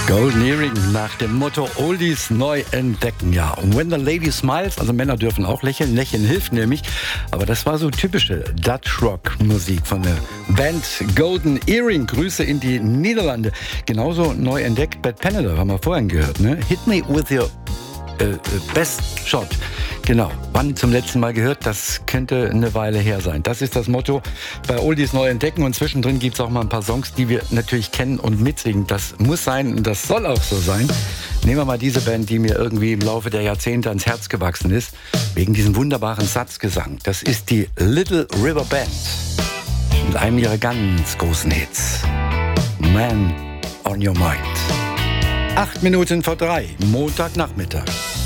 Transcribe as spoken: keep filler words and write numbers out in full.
Golden Earring nach dem Motto Oldies neu entdecken, ja. Und When the Lady Smiles, also Männer dürfen auch lächeln, lächeln hilft nämlich. Aber das war so typische Dutch Rock Musik von der Band Golden Earring. Grüße in die Niederlande. Genauso neu entdeckt Bad Panada, haben wir vorhin gehört, ne? Hit me with your äh, best shot. Genau, wann zum letzten Mal gehört, das könnte eine Weile her sein. Das ist das Motto bei Oldies neu entdecken und zwischendrin gibt es auch mal ein paar Songs, die wir natürlich kennen und mitsingen. Das muss sein und das soll auch so sein. Nehmen wir mal diese Band, die mir irgendwie im Laufe der Jahrzehnte ans Herz gewachsen ist, wegen diesem wunderbaren Satzgesang. Das ist die Little River Band mit einem ihrer ganz großen Hits, Man on Your Mind. Acht Minuten vor drei, Montagnachmittag.